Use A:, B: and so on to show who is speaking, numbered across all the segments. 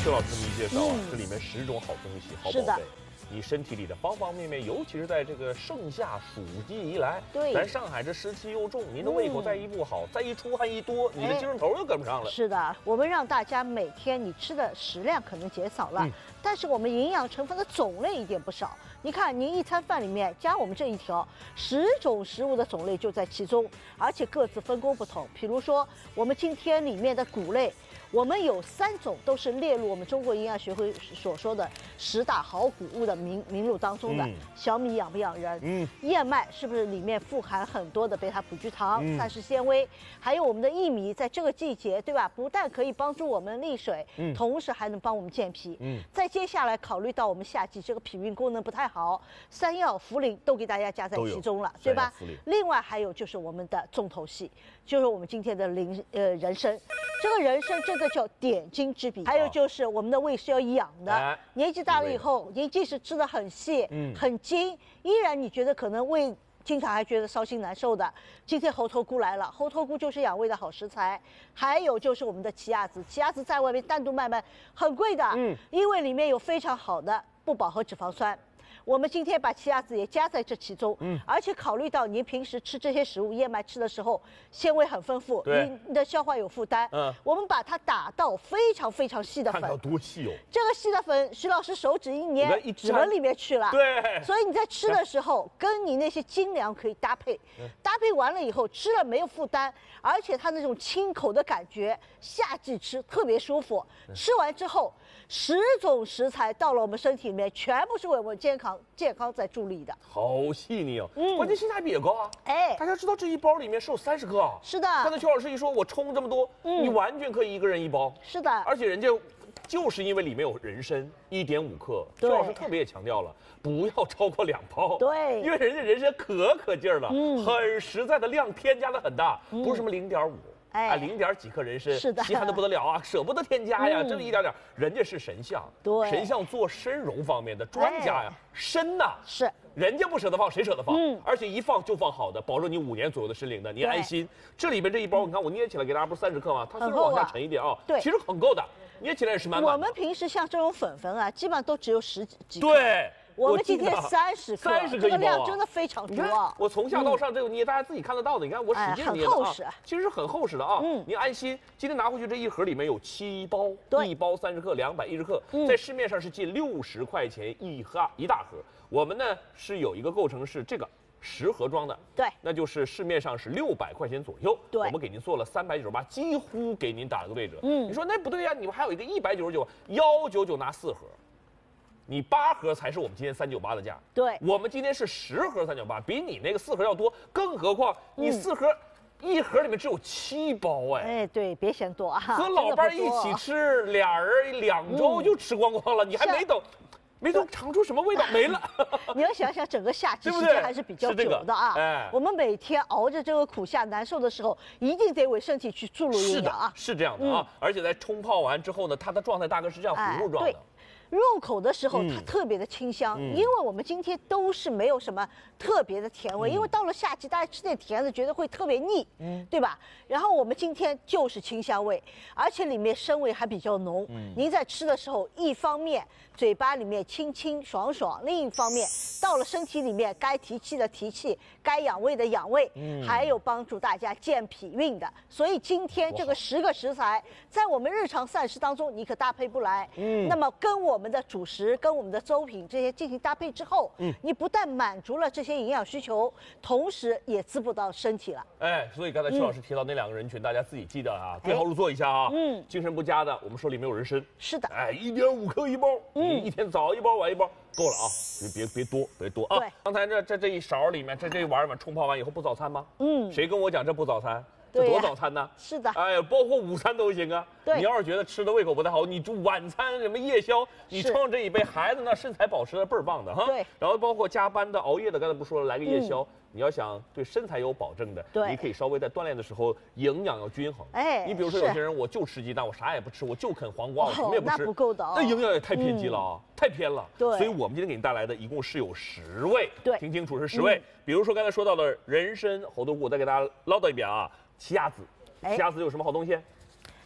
A: 邱老师这么一介绍啊，这里面10种好东西、好宝贝。你身体里的方方面面，尤其是在这个盛夏暑季一来，
B: 对，
A: 咱上海这湿气又重，您的胃口再一不好，再一出汗一多，你的精神头又跟不上了。
B: 是的，我们让大家每天你吃的食量可能减少了，但是我们营养成分的种类一点不少。你看，您一餐饭里面加我们这一条，10种食物的种类就在其中，而且各自分工不同。比如说，我们今天里面的谷类。我们有3种都是列入我们中国营养学会所说的10大好谷物的名录当中的。小米养不养人？燕麦是不是里面富含很多的贝塔葡聚糖、膳食纤维？还有我们的薏米，在这个季节，对吧？不但可以帮助我们利水，同时还能帮我们健脾。再接下来考虑到我们夏季这个脾运功能不太好，山药、茯苓都给大家加在其中了，对吧？另外还有就是我们的重头戏，就是我们今天的人参。这个人参真的叫点睛之笔。还有就是我们的胃是要养的，年纪大了以后，您即使吃得很细、很精，依然你觉得可能胃经常还觉得烧心难受的。今天猴头菇来了，猴头菇就是养胃的好食材。还有就是我们的奇亚籽，奇亚籽在外面单独卖很贵的，因为里面有非常好的不饱和脂肪酸。我们今天把奇亚籽也加在这其中，而且考虑到您平时吃这些食物，燕麦吃的时候纤维很丰富，你的消化有负担，我们把它打到非常非常细的粉，
A: 看到多细哦！
B: 这个细的粉，徐老师手指一捏，指纹里面去了，
A: 对，
B: 所以你在吃的时候，跟你那些精粮可以搭配，搭配完了以后吃了没有负担，而且它那种清口的感觉，夏季吃特别舒服。吃完之后，10种食材到了我们身体里面，全部是为我们健康在助力的，
A: 好细腻哦！关键性价比也高啊！大家知道这一包里面是有30克啊！
B: 是的，
A: 刚才邱老师一说，我冲这么多，你完全可以1个人1包。
B: 是的，
A: 而且人家就是因为里面有人参1.5克，邱老师特别也强调了，不要超过2包。
B: 对，
A: 因为人家人参可劲儿了，很实在的量添加的很大，不是什么0.5。0点几克人参，
B: 是的，
A: 稀罕的不得了啊，舍不得添加呀，真的一点点。人家是神象，
B: 对，
A: 神象做参茸方面的专家呀，参呐
B: 是，
A: 人家不舍得放，谁舍得放？而且一放就放好的，保证你5年左右的参龄的，你安心。这里边这一包，你看我捏起来给大家不是30克吗？它虽然往下沉一点啊，对，其实很够的，捏起来也是满满的。
B: 我们平时像这种粉啊，基本上都只有10几克。
A: 对。
B: 我们今天30克
A: ，30克
B: 这个量真的非常多啊！
A: 我从下到上这个捏，大家自己看得到的。你看我使劲捏的啊，其实是很厚实的啊。您安心，今天拿回去这一盒里面有7包，1包30克，210克，在市面上是近60块钱一大盒。我们呢是有一个构成是这个10盒装的，
B: 对，
A: 那就是市面上是600块钱左右。对，我们给您做了398，几乎给您打了个对折。你说那不对呀，你们还有一个199，199拿4盒。你8盒才是我们今天398的价，
B: 对，
A: 我们今天是10盒398，比你那个4盒要多，更何况你4盒，1盒里面只有7包
B: 哎，对，别嫌多啊，
A: 和老伴一起吃，俩人2周就吃光光了，你还没等尝出什么味道没了。
B: 你要想想整个夏季时间还是比较久的啊，我们每天熬着这个苦夏难受的时候，一定得为身体去注入营养啊，
A: 是这样的啊，而且在冲泡完之后呢，它的状态大概是这样葫芦状的。
B: 入口的时候它特别的清香，因为我们今天都是没有什么特别的甜味，因为到了夏季大家吃点甜的觉得会特别腻，对吧？然后我们今天就是清香味，而且里面参味还比较浓。您在吃的时候，一方面嘴巴里面清清爽爽，另一方面到了身体里面该提气的提气，该养胃的养胃，还有帮助大家健脾运的。所以今天这个10个食材，在我们日常膳食当中你可搭配不来，那么跟我们的主食跟我们的粥品这些进行搭配之后，你不但满足了这些营养需求，同时也滋补到身体了。
A: 所以刚才邱老师提到那2个人群，大家自己记得啊，对号入座一下啊。精神不佳的，我们说里面有人参，
B: 是的
A: ，1.5克1包，一天早1包晚1包够了啊，别多啊。刚才这一勺里面，这一碗冲泡完以后不早餐吗？谁跟我讲这不早餐？这多早餐呢？
B: 是的，
A: 包括午餐都行啊。你要是觉得吃的胃口不太好，你就晚餐什么夜宵，你冲上这一杯，孩子那身材保持的倍儿棒的哈。对。然后包括加班的、熬夜的，刚才不说了，来个夜宵，你要想对身材有保证的，你可以稍微在锻炼的时候营养要均衡。你比如说有些人我就吃鸡蛋，我啥也不吃，我就啃黄瓜，我什么也不吃，
B: 那不够的，
A: 那营养也太偏激了啊，太偏了。对。所以我们今天给您带来的一共是有10味，听清楚是10味。比如说刚才说到的人参、猴头菇，我再给大家唠叨一遍啊，奇亚籽。奇亚籽有什么好东西？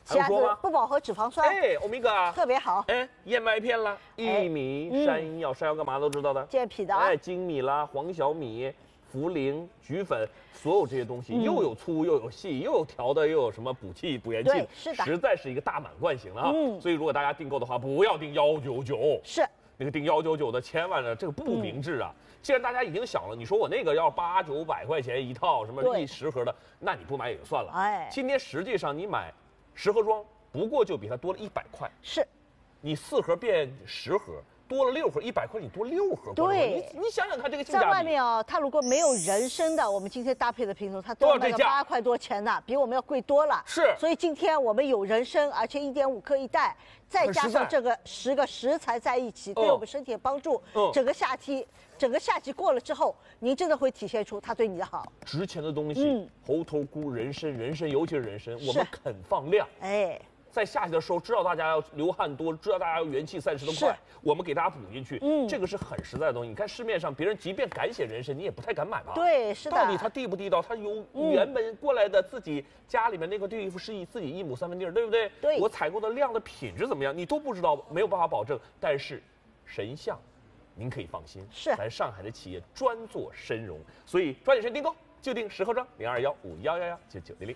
B: 奇亚籽不饱和脂肪酸，
A: 欧米伽
B: 特别好。
A: 燕麦片啦，薏米、山药，山药干嘛都知道的，
B: 健脾的。
A: 粳米啦，黄小米、茯苓、菊粉，所有这些东西又有粗又有细，又有调的，又有什么补气补元气，
B: 对，是的，
A: 实在是一个大满贯型了啊。所以如果大家订购的话，不要订199，
B: 是
A: 那个订199的，千万这个不明智啊。既然大家已经想了，你说我那个要800、900块钱一套，什么10盒的，那你不买也就算了。今天实际上你买10盒装，不过就比它多了100块。
B: 是，
A: 你4盒变10盒，多了6盒，100块你多6盒。
B: 对，
A: 你想想看这个性价比。
B: 在外面啊，它如果没有人参的，我们今天搭配的品种，它都要卖个8块多钱呢，比我们要贵多了。
A: 是，
B: 所以今天我们有人参，而且1.5克一袋，再加上这个10个食材在一起，对我们身体的帮助。整个夏季过了之后，您真的会体现出它对你的好。
A: 值钱的东西，猴头菇、人参，尤其是人参，我们肯放量。在夏季的时候，知道大家要流汗多，知道大家要元气散失的快，我们给大家补进去。这个是很实在的东西。你看市面上别人即便敢写人参，你也不太敢买吧？
B: 对，是的。
A: 到底它地不地道？它有原本过来的自己家里面那个地是自己1亩3分地，对不对？
B: 对。
A: 我采购的量的品质怎么样？你都不知道，没有办法保证。但是神象，您可以放心，
B: 是
A: 咱上海的企业专做参茸，所以抓紧时间订购，就订10盒装，0215119900。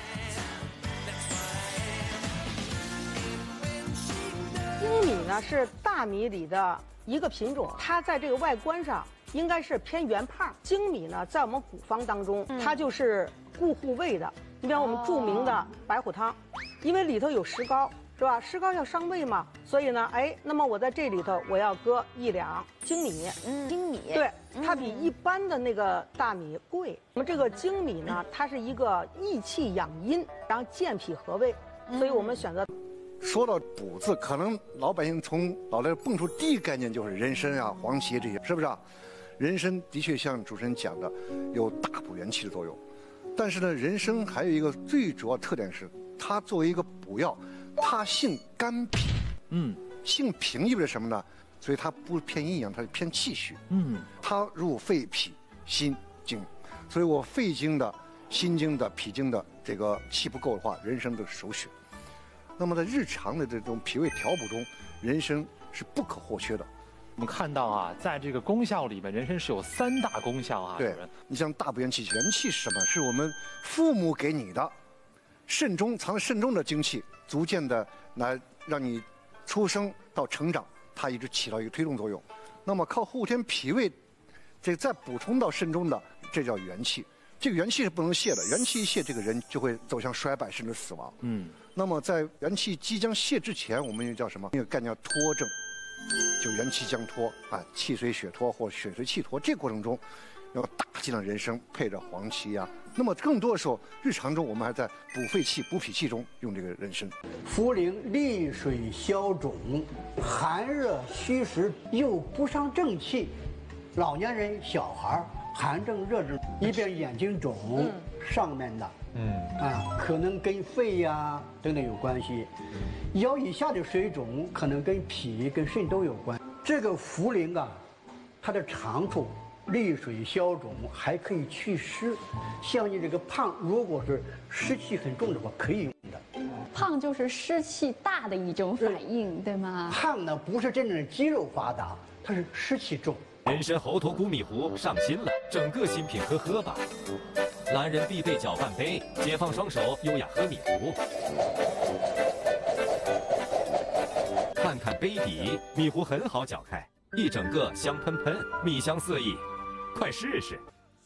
C: 粳米呢是大米里的一个品种，它在这个外观上应该是偏圆胖。粳米呢，在我们古方当中，它就是固护胃的。你比方我们著名的白虎汤，因为里头有石膏，是吧？石膏要伤胃嘛，所以呢，那么我在这里头我要搁1两粳米。
B: 粳米，
C: 对，它比一般的那个大米贵。我们这个粳米呢，它是一个益气养阴，然后健脾和胃，所以我们选择。
D: 说到补字，可能老百姓从脑袋蹦出第一概念就是人参啊、黄芪这些，是不是啊？人参的确像主持人讲的，有大补元气的作用。但是呢，人参还有一个最主要特点是，它作为一个补药，它性甘平。性平意味着什么呢？所以它不偏阴阳，它是偏气虚。它入肺、脾、心、经，所以我肺经的、心经的、脾经的这个气不够的话，人参的首选。那么在日常的这种脾胃调补中，人参是不可或缺的。
E: 我们看到啊，在这个功效里面，人参是有3大功效啊。
D: 对，你像大补元气，元气是什么？是我们父母给你的，肾中藏在肾中的精气，逐渐的来让你出生到成长，它一直起到一个推动作用。那么靠后天脾胃，这再补充到肾中的，这叫元气。这个元气是不能泄的，元气一泄，这个人就会走向衰败甚至死亡。那么在元气即将泄之前，我们又叫什么？那个概念叫脱症，就元气将脱啊，气随血脱或血随气脱。这个过程中，要大剂量人参配着黄芪呀。那么更多的时候，日常中我们还在补肺气、补脾气中用这个人参。
F: 茯苓利水消肿，寒热虚实又不伤正气，老年人、小孩寒症、热症，一边眼睛肿，上面的，可能跟肺呀等等有关系；腰以下的水肿，可能跟脾、跟肾都有关。这个茯苓啊，它的长处利水消肿，还可以祛湿。像你这个胖，如果是湿气很重的话，可以用的。
G: 胖就是湿气大的一种反应，对吗？
F: 胖呢，不是真正的肌肉发达，它是湿气重。
H: 人参猴头菇米糊上新了，整个新品喝吧！男人必备搅拌杯，解放双手，优雅喝米糊。看看杯底，米糊很好搅开，一整个香喷喷，米香四溢，快试试！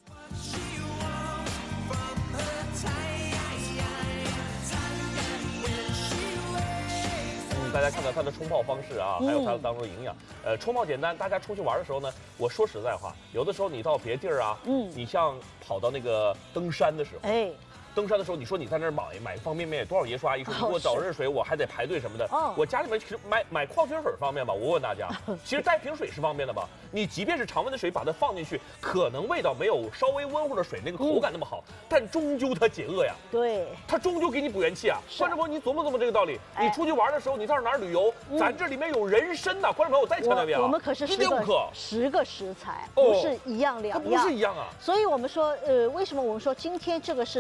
A: 大家看到它的冲泡方式啊，还有它当中的营养。冲泡简单，大家出去玩的时候呢，我说实在话，有的时候你到别地儿啊，你像跑到那个登山的时候，登山的时候，你说你在那儿买个方便面，多少爷叔阿姨说你给我找热水，我还得排队什么的。我家里面其实买矿泉水方便吧？我问大家，其实带瓶水是方便的吧？你即便是常温的水把它放进去，可能味道没有稍微温乎的水那个口感那么好，但终究它解饿呀。
B: 对，
A: 它终究给你补元气啊。观众朋友，你琢磨琢磨这个道理。你出去玩的时候，你到哪儿旅游，咱这里面有人参呐。观众朋友，我再强调一遍啊，
B: 我们可是10个食材，不是一样两样。
A: 它不是一样啊。
B: 所以我们说，为什么我们说今天这个是神象？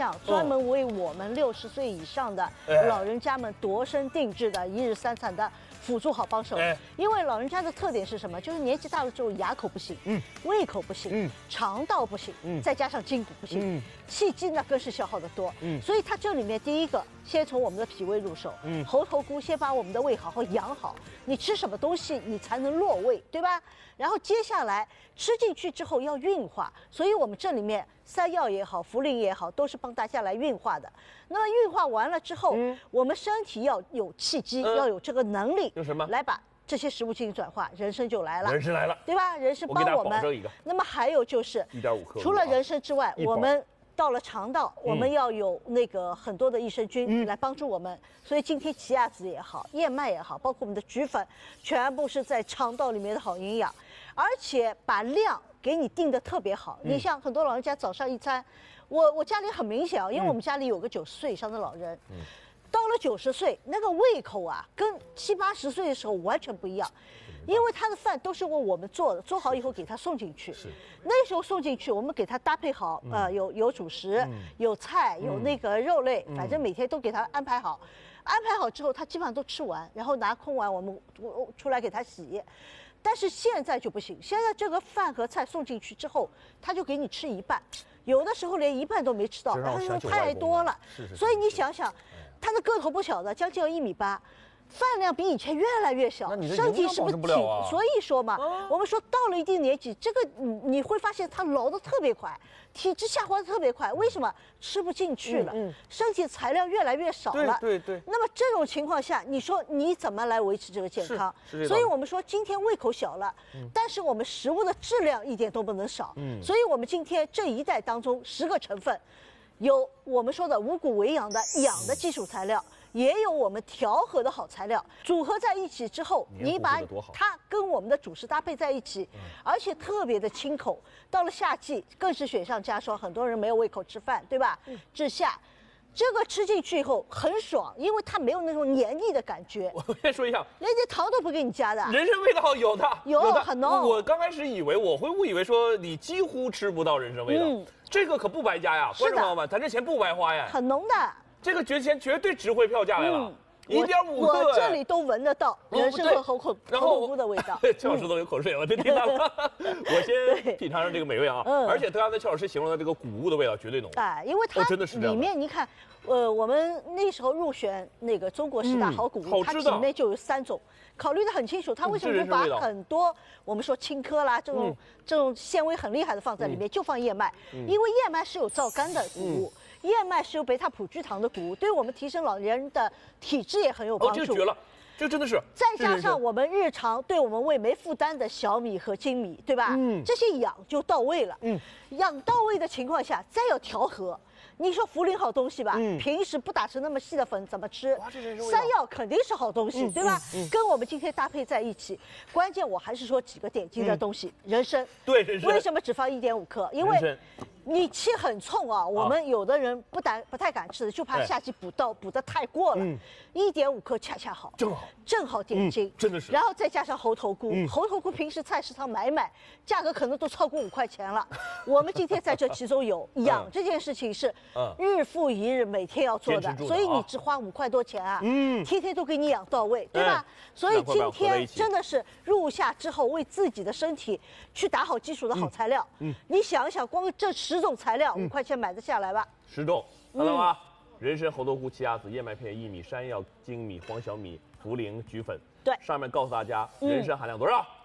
B: 象，专门为我们60岁以上的老人家们度身定制的1日3餐的辅助好帮手。因为老人家的特点是什么？就是年纪大了之后牙口不行，胃口不行，肠道不行，再加上筋骨不行，气机呢更是消耗得多。所以它这里面第一个，先从我们的脾胃入手，猴头菇先把我们的胃好好养好。你吃什么东西，你才能落胃，对吧？然后接下来吃进去之后要运化，所以我们这里面3药也好，茯苓也好，都是帮大家来运化的。那么运化完了之后，我们身体要有气机，要有这个能力，
A: 有什么？
B: 来把这些食物进行转化，人参就来了。
A: 人参来了，
B: 对吧？人参帮我们。那么还有就是
A: 1.5克，
B: 除了人参之外，我们到了肠道，我们要有那个很多的益生菌来帮助我们。所以今天奇亚籽也好，燕麦也好，包括我们的菊粉，全部是在肠道里面的好营养，而且把量给你定得特别好。你像很多老人家早上一餐，我家里很明显啊，因为我们家里有个90岁以上的老人，到了90岁，那个胃口啊，跟70、80岁的时候完全不一样。因为他的饭都是为我们做的，做好以后给他送进去。那时候送进去，我们给他搭配好，有主食，有菜，有那个肉类，反正每天都给他安排好。安排好之后，他基本上都吃完，然后拿空碗我们出来给他洗。但是现在就不行，现在这个饭和菜送进去之后，他就给你吃一半，有的时候连一半都没吃到，他说太多了。所以你想想，他的个头不小的，将近要1.8米。饭量比以前越来越小，身体是不是所以说嘛，我们说到了一定年纪，这个你会发现他老得特别快，体质下滑的特别快。为什么？吃不进去了，身体材料越来越少了。
A: 对。
B: 那么这种情况下，你说你怎么来维持这个健康？所以我们说今天胃口小了，但是我们食物的质量一点都不能少。所以我们今天这一袋当中10个成分，有我们说的五谷为养的养的基础材料。也有我们调和的好材料，组合在一起之后，你把它跟我们的主食搭配在一起，而且特别的清口。到了夏季更是雪上加霜，很多人没有胃口吃饭，对吧？治夏，这个吃进去以后很爽，因为它没有那种黏腻的感觉。
A: 我先说一下，
B: 人家糖都不给你加的，
A: 人参味道有的，
B: 有很浓。
A: 我刚开始我会误以为说你几乎吃不到人参味道，这个可不白加呀，观众朋友们，咱这钱不白花呀，
B: 很浓的。这个
A: 钱绝对值回票价来了，1.5克，
B: 我这里都闻得到人参和猴头菇的味道。
A: 邱老师都有口水了，这听到了。我先品尝上这个美味啊，而且刚才邱老师形容的这个谷物的味道绝对浓。
B: 因为它里面你看，我们那时候入选那个中国10大好谷物，它里面就有3种，考虑得很清楚。它为什么不把很多我们说青稞啦这种纤维很厉害的放在里面，就放燕麦？因为燕麦是有皂苷的谷物。燕麦是有贝塔葡聚糖的谷物，对我们提升老年人的体质也很有帮助。
A: 这个绝了，这真的是。
B: 再加上我们日常对我们胃没负担的小米和精米，对吧？这些养就到位了。养到位的情况下，再要调和。你说茯苓好东西吧，平时不打成那么细的粉怎么吃？3药肯定是好东西，对吧？跟我们今天搭配在一起，关键我还是说几个点睛的东西。人参，
A: 对人参，
B: 为什么只放1.5克？因为你气很冲啊，我们有的人不太敢吃的，就怕夏季补得太过了。1.5克恰恰好，正好点睛，
A: 真的是。
B: 然后再加上猴头菇，猴头菇平时菜市场买，价格可能都超过5块钱了。我们今天在这其中有养这件事情是日复一日，每天要做的，所以你只花5块多钱啊，天天都给你养到位，对吧？所以今天真的是入夏之后为自己的身体去打好基础的好材料。你想一想，光这10种材料5块钱买得下来吧
A: ？10种，看到吗？人参、猴头菇、奇亚籽、燕麦片、薏米、山药、粳米、黄小米、茯苓、菊粉。
B: 对，
A: 上面告诉大家，人参含量多少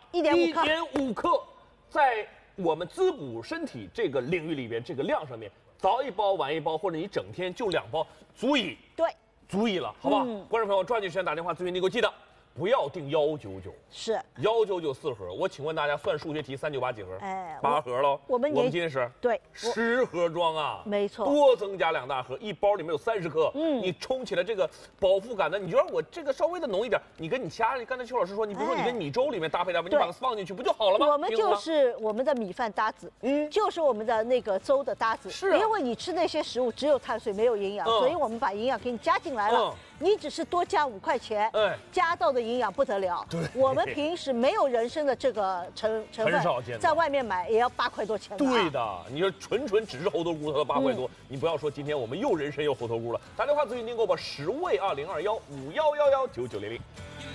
B: ？1.5
A: 克，在我们滋补身体这个领域里边，这个量上面，早1包晚1包，或者你整天就2包，足以。
B: 对，
A: 足以了，好不好？观众朋友，抓紧时间打电话咨询，你给我记得。不要定199，
B: 是
A: 199 4盒。我请问大家，算数学题，398几盒？8盒喽。我们今天是
B: 对
A: 10盒装啊，
B: 没错，
A: 多增加2大盒，一包里面有30克。你冲起来这个饱腹感的，你觉得我这个稍微的浓一点，你跟你其他，刚才邱老师说，你比如说你跟米粥里面搭配，你把它放进去不就好了吗？
B: 我们就是我们的米饭搭子，就是我们的那个粥的搭子。
A: 是，
B: 因为你吃那些食物只有碳水没有营养，所以我们把营养给你加进来了。 你只是多加5块钱，加到的营养不得了。
A: 对，
B: 我们平时没有人参的这个成分，在外面买也要8块多钱。
A: 对的，你说纯只是猴头菇，它都8块多，你不要说今天我们又人参又猴头菇了。打电话咨询订购吧，10位202151119900。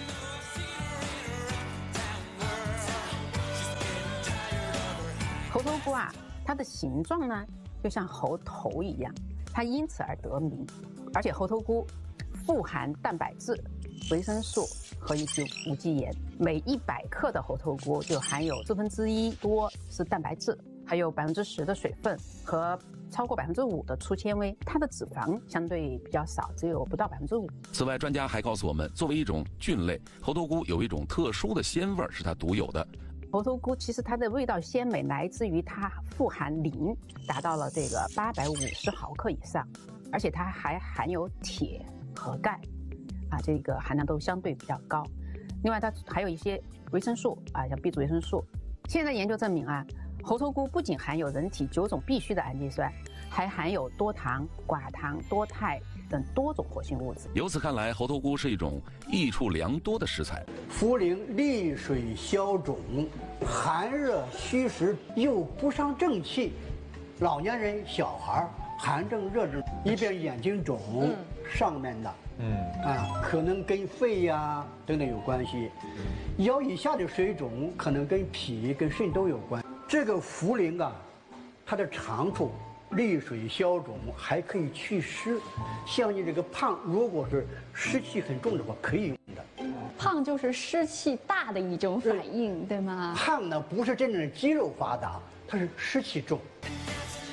I: 猴头菇啊，它的形状呢就像猴头一样，它因此而得名。而且猴头菇富含蛋白质、维生素和一些无机盐，每100克的猴头菇就含有1/4多是蛋白质，还有10%的水分和超过5%的粗纤维，它的脂肪相对比较少，只有不到5%。
J: 此外，专家还告诉我们，作为一种菌类，猴头菇有一种特殊的鲜味是它独有的。
I: 猴头菇其实它的味道鲜美来自于它富含磷，达到了这个850毫克以上，而且它还含有铁和钙，这个含量都相对比较高。另外，它还有一些维生素像 B 族维生素。现在研究证明猴头菇不仅含有人体9种必需的氨基酸，还含有多糖、寡糖、多肽等多种活性物质。
J: 由此看来，猴头菇是一种益处良多的食材。
F: 茯苓利水消肿，寒热虚实又不伤正气，老年人、小孩寒症、热症，一边眼睛肿，上面的，可能跟肺等等有关系；腰以下的水肿可能跟脾、跟肾都有关。这个茯苓它的长处利水消肿，还可以祛湿。像你这个胖，如果是湿气很重的话，可以用的。
G: 胖就是湿气大的一种反应，对吗？
F: 胖呢不是真正的肌肉发达，它是湿气重。